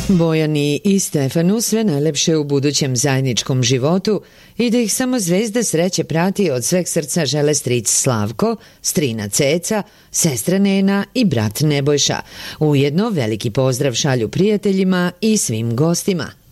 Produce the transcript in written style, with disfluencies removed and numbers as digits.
Bojani i Stefanu sve najlepše u budućem zajedničkom životu i da ih samo zvezda sreće prati od sveg srca žele stric Slavko, strina Ceca, sestra Nena i brat Nebojša. Ujedno veliki pozdrav šalju prijateljima i svim gostima.